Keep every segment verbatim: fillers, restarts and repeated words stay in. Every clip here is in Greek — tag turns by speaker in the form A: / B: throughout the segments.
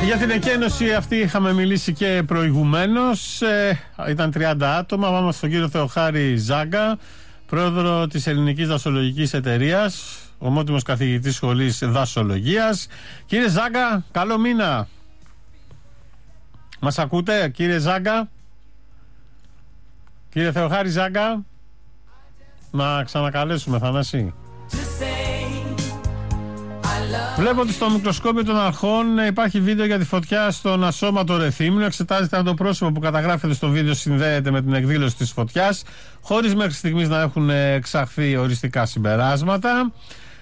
A: Για την εκένωση αυτή είχαμε μιλήσει και προηγουμένως. Ε, ήταν τριάντα άτομα. Πάμε στον κύριο Θεοχάρη Ζάγκα, πρόεδρο της Ελληνικής Δασολογικής Εταιρείας, ομότιμος καθηγητής σχολής δασολογίας. Κύριε Ζάγκα, καλό μήνα. Μας ακούτε, κύριε Ζάγκα? Κύριε Θεοχάρη Ζάγκα, να ξανακαλέσουμε, Θανάση. Βλέπω ότι στο μικροσκόπιο των αρχών υπάρχει βίντεο για τη φωτιά στον ασώματο Ρεθύμνου. Εξετάζεται αν το πρόσωπο που καταγράφεται στο βίντεο συνδέεται με την εκδήλωση της φωτιάς, χωρίς μέχρι στιγμής να έχουν εξαχθεί οριστικά συμπεράσματα.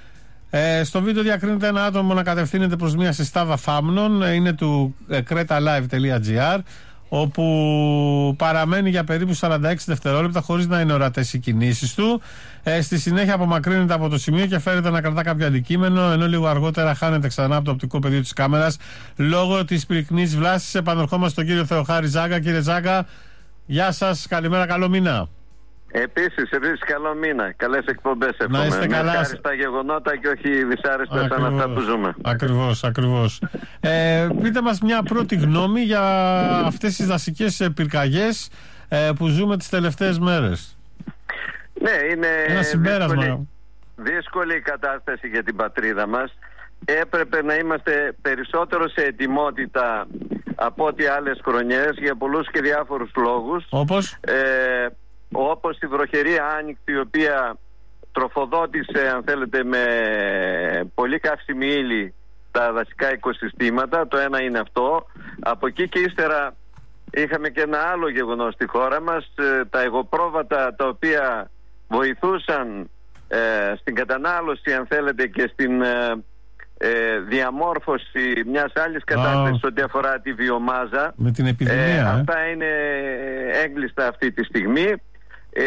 A: Ε, στο βίντεο διακρίνεται ένα άτομο να κατευθύνεται προς μια συστάδα θάμνων. Είναι του κρέτalive τελεία τζι άρ, όπου παραμένει για περίπου σαράντα έξι δευτερόλεπτα χωρίς να είναι ορατές οι κινήσεις του. Ε, στη συνέχεια απομακρύνεται από το σημείο και φέρεται να κρατά κάποιο αντικείμενο, ενώ λίγο αργότερα χάνεται ξανά από το οπτικό πεδίο της κάμερας λόγω της πυκνής βλάσης. Επανερχόμαστε στον κύριο Θεοχάρη Ζάγκα. Κύριε Ζάγκα, γεια σας, καλημέρα, καλό μήνα.
B: Επίσης, επίσης καλό μήνα. Καλές εκπομπές εύχομαι.
A: Να είστε καλά.
B: Ευχάριστα γεγονότα και όχι δυσάρεστα σαν αυτά που ζούμε.
A: Ακριβώς, ακριβώς. ε, πείτε μας μια πρώτη γνώμη για αυτές τις δασικές πυρκαγιές ε, που ζούμε τις τελευταίες μέρες.
B: Ναι, είναι
A: ένα συμπέρασμα.
B: Δύσκολη, δύσκολη η κατάσταση για την πατρίδα μας. Έπρεπε να είμαστε περισσότερο σε ετοιμότητα από ό,τι άλλες χρονιές για πολλούς και διάφορους λόγους.
A: Όπως?
B: Ε, όπως η βροχερή άνοιξη, η οποία τροφοδότησε, αν θέλετε, με πολύ καύσιμη ύλη τα δασικά οικοσυστήματα. Το ένα είναι αυτό. Από εκεί και ύστερα είχαμε και ένα άλλο γεγονός στη χώρα μας, τα εγωπρόβατα, τα οποία βοηθούσαν ε, στην κατανάλωση, αν θέλετε, και στην ε, ε, διαμόρφωση μιας άλλης κατάστασης oh. ό,τι αφορά τη βιομάζα.
A: Με την επιδημία,
B: ε,
A: ε.
B: Αυτά είναι έγκλειστα αυτή τη στιγμή. Ε,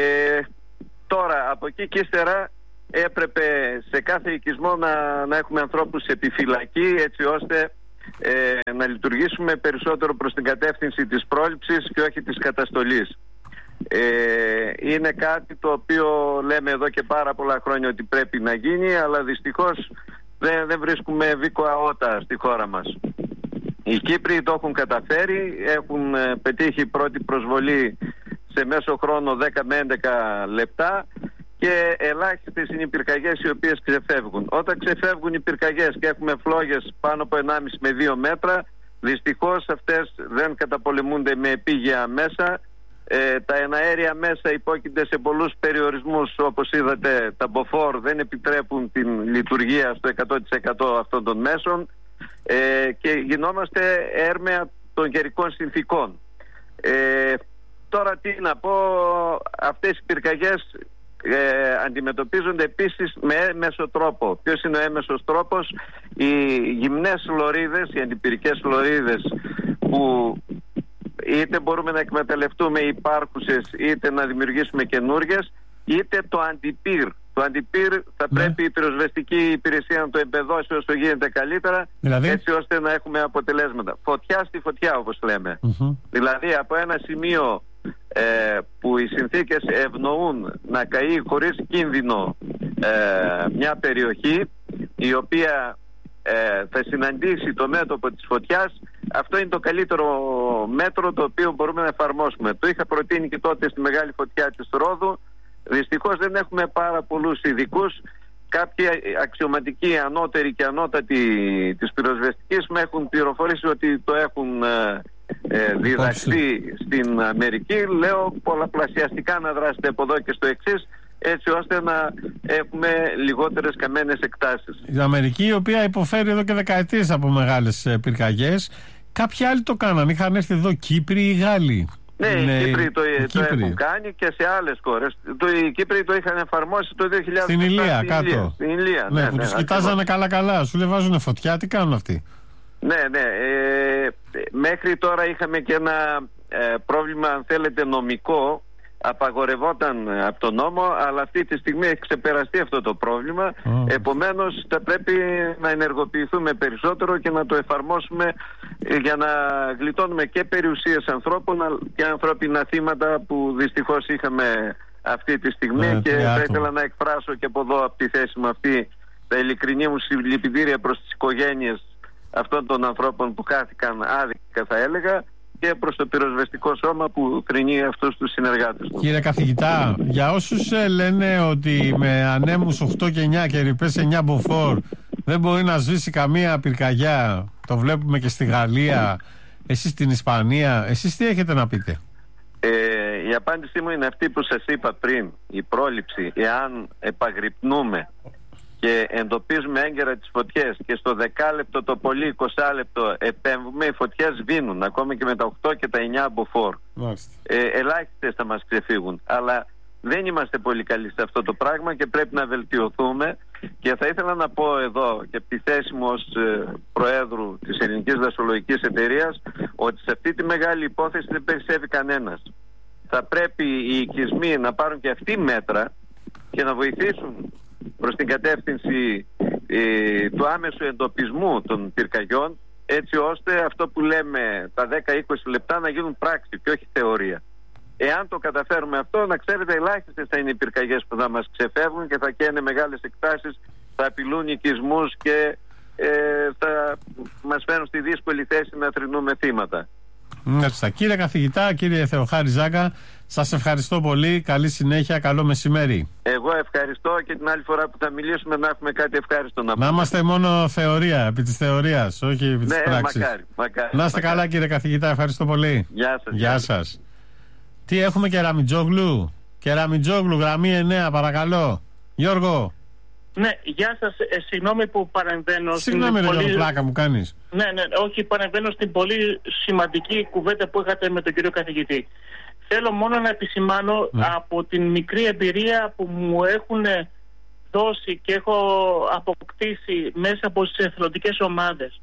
B: τώρα από εκεί και ύστερα έπρεπε σε κάθε οικισμό να, να έχουμε ανθρώπους επιφυλακή, έτσι ώστε ε, να λειτουργήσουμε περισσότερο προς την κατεύθυνση της πρόληψης και όχι της καταστολής. Ε, είναι κάτι το οποίο λέμε εδώ και πάρα πολλά χρόνια ότι πρέπει να γίνει, αλλά δυστυχώς δεν, δεν βρίσκουμε βίκοα ότα στη χώρα μας. Οι Κύπροι το έχουν καταφέρει, έχουν ε, πετύχει πρώτη προσβολή σε μέσο χρόνο δέκα με έντεκα λεπτά και ελάχιστες είναι οι πυρκαγιές οι οποίες ξεφεύγουν. Όταν ξεφεύγουν οι πυρκαγιές και έχουμε φλόγες πάνω από ενάμιση με δύο μέτρα, δυστυχώς αυτές δεν καταπολεμούνται με επίγεια μέσα. Ε, τα εναέρια μέσα υπόκεινται σε πολλούς περιορισμούς, όπως είδατε τα μποφόρ δεν επιτρέπουν την λειτουργία στο εκατό τοις εκατό αυτών των μέσων ε, και γινόμαστε έρμεα των καιρικών συνθήκων. Ε, Τώρα τι να πω, αυτές οι πυρκαγιές ε, αντιμετωπίζονται επίσης με έμεσο τρόπο. Ποιος είναι ο έμεσος τρόπος? Οι γυμνές λωρίδες, οι αντιπυρικές λωρίδες, που είτε μπορούμε να εκμεταλλευτούμε υπάρχουσες είτε να δημιουργήσουμε καινούργιες, είτε το αντιπύρ. Το αντιπύρ θα ναι. πρέπει η πυροσβεστική υπηρεσία να το εμπεδώσει όσο γίνεται καλύτερα, δηλαδή? έτσι ώστε να έχουμε αποτελέσματα. Φωτιά στη φωτιά, όπως λέμε. Mm-hmm. Δηλαδή από ένα σημείο ε, που οι συνθήκες ευνοούν να καεί χωρίς κίνδυνο ε, μια περιοχή η οποία ε, θα συναντήσει το μέτωπο της φωτιάς, αυτό είναι το καλύτερο μέτρο το οποίο μπορούμε να εφαρμόσουμε. Το είχα προτείνει και τότε στη μεγάλη φωτιά της Ρόδου. Δυστυχώς δεν έχουμε πάρα πολλούς ειδικούς. Κάποιοι αξιωματικοί ανώτεροι και ανώτατοι της πυροσβεστικής με έχουν πληροφορήσει ότι το έχουν ε, ε, διδαχθεί στην Αμερική. Λέω πολλαπλασιαστικά να δράσετε από εδώ και στο εξής, έτσι ώστε να έχουμε λιγότερες καμένες εκτάσεις.
A: Η Αμερική, η οποία υποφέρει εδώ και δεκαετίες από μεγάλες πυρκαγιές, κάποιοι άλλοι το κάναν. Είχαν έρθει εδώ Κύπροι ή Γάλλοι.
B: Ναι, οι Κύπροι το, το έχουν κάνει και σε άλλες χώρες. Το, οι Κύπροι το είχαν εφαρμόσει το δύο χιλιάδες.
A: Στην Ηλία, κάτω.
B: Στην Ηλία,
A: ναι,
B: ναι,
A: που
B: ναι,
A: τους κοιτάζανε καλά-καλά. Σου λέει βάζουν φωτιά, τι κάνουν αυτοί?
B: Ναι, ναι. Ε, μέχρι τώρα είχαμε και ένα ε, πρόβλημα, αν θέλετε, νομικό. Απαγορευόταν από τον νόμο, αλλά αυτή τη στιγμή έχει ξεπεραστεί αυτό το πρόβλημα. Oh. Επομένως θα πρέπει να ενεργοποιηθούμε περισσότερο και να το εφαρμόσουμε για να γλιτώνουμε και περιουσίες ανθρώπων και ανθρώπινα θύματα που δυστυχώς είχαμε αυτή τη στιγμή. Yeah, και yeah, θα ήθελα να εκφράσω και από εδώ, από τη θέση μου αυτή, τα ειλικρινή μου συλληπιτήρια προς τις οικογένειες αυτών των ανθρώπων που χάθηκαν άδικα, θα έλεγα, και προς το πυροσβεστικό σώμα που θρηνεί αυτούς τους συνεργάτες του.
A: Κύριε καθηγητά, για όσους ε, λένε ότι με ανέμους οκτώ και εννιά και ρηπές εννιά μποφόρ δεν μπορεί να σβήσει καμία πυρκαγιά, το βλέπουμε και στη Γαλλία, εσείς στην Ισπανία, εσείς τι έχετε να πείτε?
B: Ε, η απάντησή μου είναι αυτή που σας είπα πριν. Η πρόληψη, εάν επαγρυπνούμε και εντοπίζουμε έγκαιρα τις φωτιές και στο δεκάλεπτο το πολύ είκοσι λεπτό επέμβουμε, οι φωτιές σβήνουν ακόμα και με τα οκτώ και τα εννιά μποφόρ. Ε, ελάχιστες θα μας ξεφύγουν, αλλά δεν είμαστε πολύ καλοί σε αυτό το πράγμα και πρέπει να βελτιωθούμε. Και θα ήθελα να πω εδώ και από τη θέση μου ως ε, Προέδρου της Ελληνικής Δασολογικής Εταιρείας ότι σε αυτή τη μεγάλη υπόθεση δεν περισσεύει κανένας. Θα πρέπει οι οικισμοί να πάρουν και αυτοί μέτρα και να βοηθήσουν προς την κατεύθυνση ε, του άμεσου εντοπισμού των πυρκαγιών, έτσι ώστε αυτό που λέμε τα δέκα με είκοσι λεπτά να γίνουν πράξη και όχι θεωρία. Εάν το καταφέρουμε αυτό, να ξέρετε, ελάχιστες θα είναι οι πυρκαγιές που θα μας ξεφεύγουν και θα καίνε μεγάλες εκτάσεις, θα απειλούν οικισμούς και ε, θα μας φέρουν στη δύσκολη θέση να θρηνούμε θύματα.
A: Μάλιστα. Κύριε καθηγητά, κύριε Θεοχάρη Ζάγκα, σας ευχαριστώ πολύ. Καλή συνέχεια, καλό μεσημέρι.
B: Εγώ ευχαριστώ και την άλλη φορά που θα μιλήσουμε να έχουμε κάτι ευχάριστο να πούμε.
A: Να είμαστε μόνο θεωρία, επί της θεωρίας, όχι επί της
B: ναι,
A: πράξης.
B: Μακάρι, μακάρι,
A: να είστε
B: μακάρι.
A: καλά, κύριε καθηγητά, ευχαριστώ πολύ.
B: Γεια σας.
A: Γεια σας. Τι έχουμε, Κεραμιτζόγλου? Κεραμιτζόγλου, γραμμή εννέα, παρακαλώ. Γιώργο.
C: Ναι, γεια σας. Ε, συγγνώμη που παρεμβαίνω.
A: Συγγνώμη, ρε,
C: πολύ...
A: πλάκα μου κάνεις.
C: Ναι, ναι, όχι, παρεμβαίνω στην πολύ σημαντική κουβέντα που είχατε με τον κύριο καθηγητή. Θέλω μόνο να επισημάνω ναι. από την μικρή εμπειρία που μου έχουν δώσει και έχω αποκτήσει μέσα από τις εθελοντικές ομάδες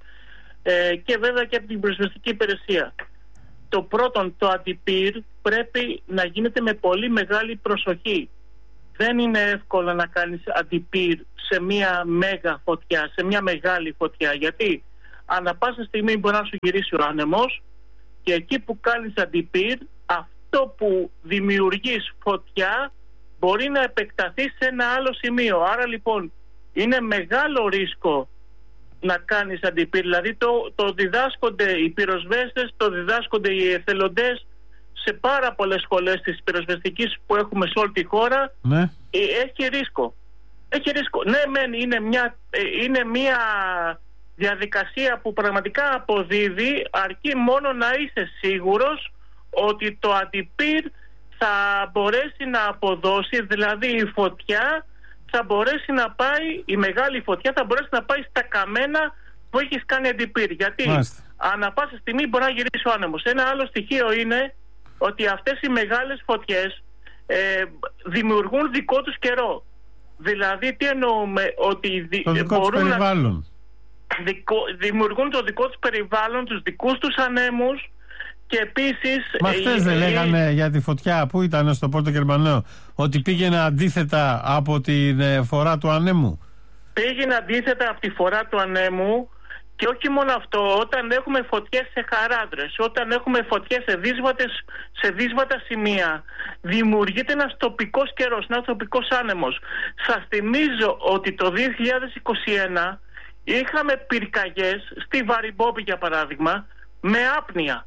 C: ε, και βέβαια και από την πυροσβεστική υπηρεσία. Το πρώτον, το αντιπύρ πρέπει να γίνεται με πολύ μεγάλη προσοχή. Δεν είναι εύκολο να κάνεις αντιπύρ σε μια μέγα φωτιά, σε μια μεγάλη φωτιά, γιατί ανά πάσα στιγμή μπορεί να σου γυρίσει ο άνεμος και εκεί που κάνεις αντιπύρ, αυτό που δημιουργείς φωτιά μπορεί να επεκταθεί σε ένα άλλο σημείο. Άρα λοιπόν είναι μεγάλο ρίσκο να κάνεις αντιπύρ. Δηλαδή το, το διδάσκονται οι πυροσβέστες, το διδάσκονται οι εθελοντές σε πάρα πολλές σχολές της πυροσβεστικής που έχουμε σε όλη τη χώρα.
A: Ναι.
C: Ε, έχει ρίσκο. Έχει ρίσκο. Ναι, μεν είναι μια, είναι μια διαδικασία που πραγματικά αποδίδει, αρκεί μόνο να είσαι σίγουρος ότι το αντιπύρ θα μπορέσει να αποδώσει, δηλαδή η φωτιά θα μπορέσει να πάει, η μεγάλη φωτιά θα μπορέσει να πάει στα καμένα που έχεις κάνει αντιπύρ. Γιατί Μάλιστα. ανά πάσα στιγμή μπορεί να γυρίσει ο άνεμος. Ένα άλλο στοιχείο είναι ότι αυτές οι μεγάλες φωτιές ε, δημιουργούν δικό τους καιρό. Δηλαδή τι εννοούμε? Ότι δι,
A: το δικό
C: μπορούν
A: τους περιβάλλον.
C: Να δικο, δημιουργούν το δικό τους περιβάλλον, τους δικούς τους ανέμους. Και επίσης,
A: μα χτες δεν λέγανε για τη φωτιά που ήταν στο Πόρτο Γερμανό ότι πήγαινε αντίθετα από τη φορά του ανέμου?
C: Πήγαινε αντίθετα από τη φορά του ανέμου. Και όχι μόνο αυτό, όταν έχουμε φωτιές σε χαράδρες, όταν έχουμε φωτιές σε, δύσβατες, σε δύσβατα σημεία, δημιουργείται ένας τοπικός καιρός, ένας τοπικός άνεμος. Σας θυμίζω ότι το δύο χιλιάδες είκοσι ένα είχαμε πυρκαγιές στη Βαριμπόμπη, για παράδειγμα, με άπνοια.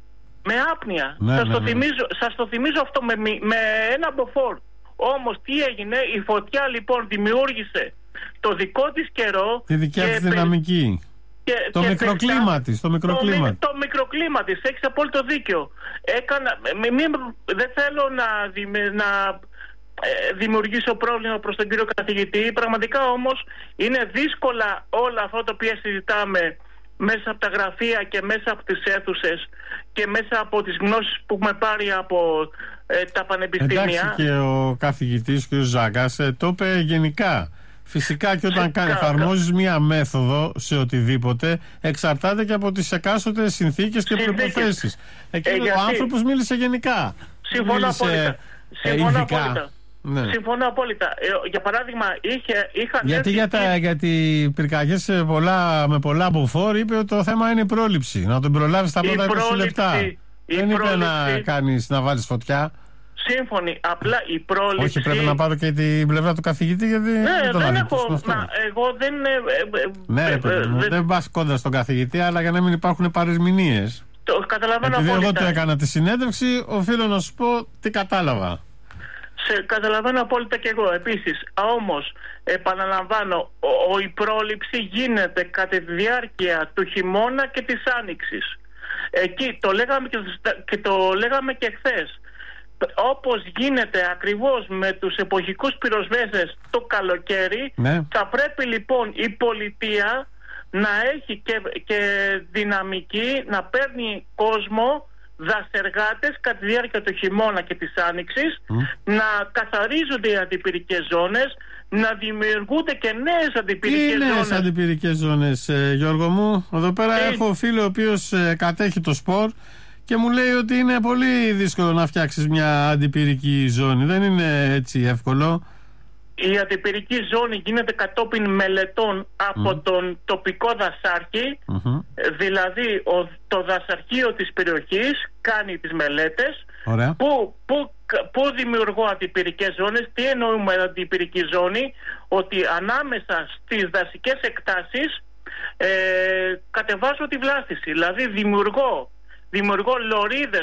C: Με άπνοια. Ναι, σας, ναι, το ναι. Θυμίζω, σας το θυμίζω αυτό με, με ένα μποφόρ. Όμως τι έγινε? Η φωτιά λοιπόν δημιούργησε το δικό της καιρό.
A: Τη δικιά της δυναμική. Και, το, και μικροκλίμα πεξά, της, το μικροκλίμα της. Το,
C: το μικροκλίμα της, έχεις απόλυτο δίκιο. Έκανα, μη, μη, δεν θέλω να, δη, να ε, δημιουργήσω πρόβλημα προς τον κύριο καθηγητή. Πραγματικά όμως είναι δύσκολα όλα αυτά τα οποία συζητάμε μέσα από τα γραφεία και μέσα από τις αίθουσες και μέσα από τις γνώσεις που έχουμε πάρει από ε, τα πανεπιστήμια. Εντάξει,
A: και ο καθηγητής κ. Ζάγκας ε, το είπε γενικά. Φυσικά και όταν κάνει, εφαρμόζεις μία μέθοδο σε οτιδήποτε, εξαρτάται και από τις εκάστοτε συνθήκες και προϋποθέσεις. Εκεί ε, ο άνθρωπος μίλησε γενικά.
C: Συμφωνώ απόλυτα. Συμφωνώ απόλυτα. Ναι. Συμφωνώ απόλυτα. Ε, για παράδειγμα, είχε, είχαν
A: γιατί έρθει... για, τα, γιατί πυρκαγιές με πολλά μποφόρ είπε ότι το θέμα είναι η πρόληψη. Να τον προλάβεις τα πρώτα είκοσι λεπτά. Δεν είπε να κάνεις, να βάλεις φωτιά.
C: σύμφωνοι. Απλά η πρόληψη.
A: Όχι, πρέπει να πάρω και την πλευρά του καθηγητή, γιατί.
C: Ναι,
A: δεν,
C: δεν έχω. Μα, εγώ δεν.
A: Ναι, ρε παιδί μου, δεν πα κόντρα στον καθηγητή, αλλά για να μην υπάρχουν παρερμηνίες.
C: Το καταλαβαίνω.
A: Επειδή
C: απόλυτα.
A: εγώ το έκανα τη συνέντευξη, οφείλω να σου πω τι κατάλαβα.
C: Σε καταλαβαίνω απόλυτα και εγώ. Επίσης, όμως, επαναλαμβάνω, ο, η πρόληψη γίνεται κατά τη διάρκεια του χειμώνα και της άνοιξης. Εκεί το λέγαμε και, και το λέγαμε και χθες. Όπως γίνεται ακριβώς με τους εποχικούς πυροσβέστες το καλοκαίρι, ναι. Θα πρέπει λοιπόν η πολιτεία να έχει και, και δυναμική να παίρνει κόσμο, δασεργάτες κατά τη διάρκεια του χειμώνα και της άνοιξης, mm. να καθαρίζονται οι αντιπυρικές ζώνες, να δημιουργούνται και νέες αντιπυρικές ζώνες. Τι νέες
A: αντιπυρικές ζώνες, ε, Γιώργο μου? Εδώ πέρα Τι... έχω φίλο ο οποίος ε, κατέχει το σπορ και μου λέει ότι είναι πολύ δύσκολο να φτιάξεις μια αντιπυρική ζώνη. Δεν είναι έτσι εύκολο.
C: Η αντιπυρική ζώνη γίνεται κατόπιν μελετών από mm. τον τοπικό δασάρχη, mm-hmm. δηλαδή ο, το δασαρχείο της περιοχής κάνει τις μελέτες. που, που, που δημιουργώ αντιπυρικές ζώνες. Τι εννοούμε αντιπυρική ζώνη? Ότι ανάμεσα στις δασικές εκτάσεις ε, κατεβάζω τη βλάστηση, δηλαδή δημιουργώ, δημιουργώ λωρίδες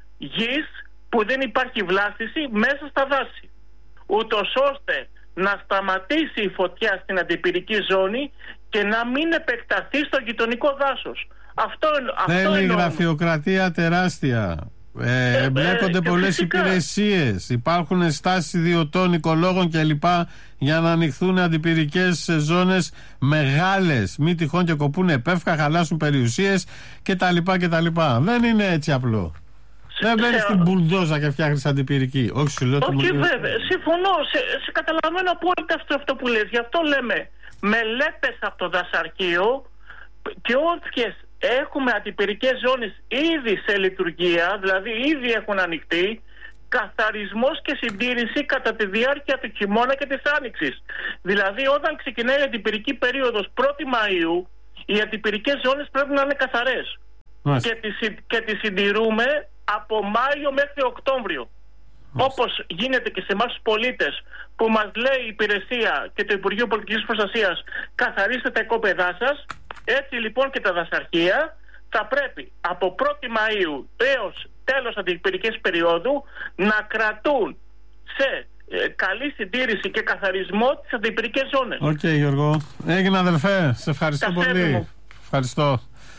C: γης που δεν υπάρχει βλάστηση μέσα στα δάση, ούτως ώστε να σταματήσει η φωτιά στην αντιπυρική ζώνη και να μην επεκταθεί στο γειτονικό δάσος. Αυτό, αυτό
A: θέλει γραφειοκρατία τεράστια. Ε, εμπλέκονται ε, ε, πολλές υπηρεσίες. Υπάρχουν στάσεις ιδιωτών, οικολόγων κλπ. Για να ανοιχθούν αντιπυρικές ζώνες μεγάλες. Μη τυχόν και κοπούν επέφκα, χαλάσουν περιουσίες κτλ. κτλ. Δεν είναι έτσι απλό. Δεν μπαίνεις στην μπουλντόζα και φτιάχνεις αντιπυρική. Όχι, σου λέω.
C: Όχι, βέβαια. Συμφωνώ. Σε, σε καταλαβαίνω απόλυτα αυτό, αυτό που λες. Γι' αυτό λέμε μελέτες από το δασαρχείο και όποιες έχουμε αντιπυρικές ζώνες ήδη σε λειτουργία, δηλαδή ήδη έχουν ανοιχτεί, καθαρισμός και συντήρηση κατά τη διάρκεια του χειμώνα και της άνοιξης. Δηλαδή όταν ξεκινάει η αντιπυρική περίοδος πρώτη Μαΐου, οι αντιπυρικές ζώνες πρέπει να είναι καθαρές. Και τις, και τις συντηρούμε από Μάιο μέχρι Οκτώβριο. Μάλιστα. Όπως γίνεται και σε εμάς τους πολίτες που μας λέει η υπηρεσία και το Υπουργείο Πολιτικής Προστασίας, καθαρίστε τα οικόπεδά σας. Έτσι λοιπόν και τα δασαρχεία θα πρέπει από πρώτη Μαΐου έως τέλος αντιπυρικής περίοδου να κρατούν σε ε, καλή συντήρηση και καθαρισμό τις αντιπυρικές ζώνες.
A: Οκ, okay, Γιώργο. Έγινε, αδελφέ. Σε ευχαριστώ Κασέβη πολύ. Μου. Ευχαριστώ.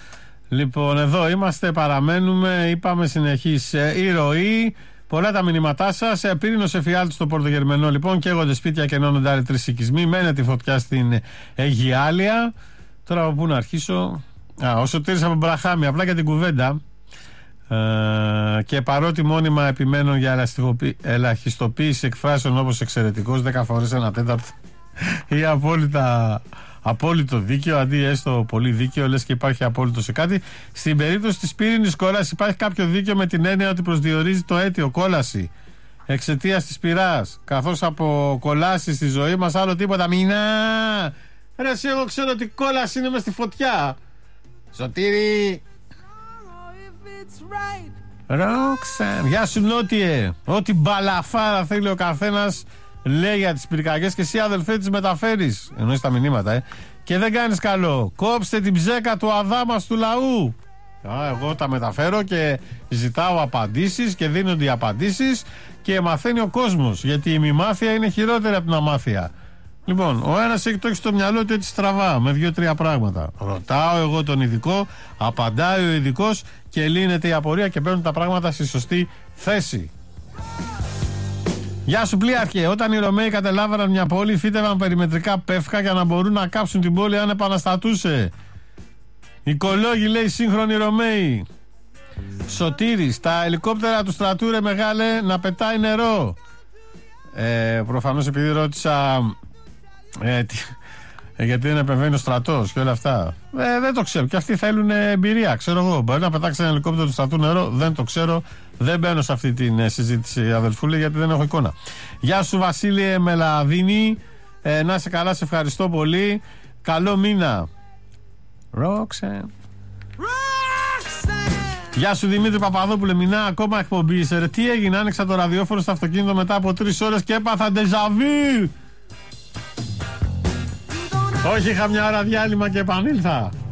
A: Λοιπόν, εδώ είμαστε, παραμένουμε, είπαμε συνεχής ε, η ροή. Πολλά τα μηνύματά σας. Ε, πύρινος εφιάλτης στο Πορτογερμενό, λοιπόν, καίγονται σπίτια και ενώνονται άλλοι τρεις οικισμοί. Μένεται η φωτιά στην Αιγιάλια. Τώρα από πού να αρχίσω? Α, ο Σωτήρης από Μπραχάμι, απλά για την κουβέντα. Ε, και παρότι μόνιμα επιμένω για ελαχιστοποίηση εκφράσεων όπως εξαιρετικός, δέκα φορές ένα τέταρτο ή απόλυτα απόλυτο δίκαιο, αντί έστω πολύ δίκαιο, λες και υπάρχει απόλυτο σε κάτι. Στην περίπτωση της πύρινης κόλασης υπάρχει κάποιο δίκαιο με την έννοια ότι προσδιορίζει το αίτιο κόλαση εξαιτίας της πυράς. Καθώς από κολάσει στη ζωή μας άλλο τίποτα. Μηνά! Ρε εσύ, εγώ ξέρω ότι κόλαση είναι μες στη φωτιά. Σωτήρη! Ρώξαν! Γεια σου Νότιε! Ό,τι μπαλαφάρα θέλει ο καθένας λέει για τις πυρκαγιές και εσύ αδελφέ τις μεταφέρεις. Εννοείς τα μηνύματα, ε. Και δεν κάνεις καλό. Κόψτε την ψέκα του αδάμας του λαού. Α, εγώ τα μεταφέρω και ζητάω απαντήσεις και δίνονται οι απαντήσεις και μαθαίνει ο κόσμος. Γιατί η μη μάθεια είναι χειρότερη από την αμάθεια. Λοιπόν, ο ένας έχει το έχει στο μυαλό του έτσι στραβά με δύο-τρία πράγματα. Ρωτάω εγώ τον ειδικό, απαντάει ο ειδικός και λύνεται η απορία και παίρνουν τα πράγματα στη σωστή θέση. Γεια σου πλοίαρχε. Όταν οι Ρωμαίοι κατελάβαιναν μια πόλη, φύτευαν περιμετρικά πεύκα για να μπορούν να κάψουν την πόλη αν επαναστατούσε. Οικολόγοι, λέει, σύγχρονοι Ρωμαίοι. Σωτήρης, τα ελικόπτερα του στρατού, ρε μεγάλε, να πετάει νερό. Ε, προφανώς επειδή ρώτησα ε, τι, ε, γιατί δεν επεμβαίνει ο στρατός και όλα αυτά. Ε, δεν το ξέρω. Και αυτοί θέλουν εμπειρία. Ξέρω εγώ. Μπορεί να πετάξει ένα ελικόπτερο του στρατού νερό. Δεν το ξέρω. Δεν μπαίνω σε αυτή τη ε, συζήτηση, αδελφούλη, γιατί δεν έχω εικόνα. Γεια σου, Βασίλειε Μελαδίνη. Ε, να είσαι καλά, σε ευχαριστώ πολύ. Καλό μήνα. Roxanne. Γεια σου Δημήτρη Παπαδόπουλε, μηνά ακόμα εκπομπή. Ρε, τι έγινε, άνοιξα το ραδιόφωνο στο αυτοκίνητο μετά από τρεις ώρες και έπαθα ντεζαβί. Όχι, είχα μια ώρα διάλειμμα και επανήλθα.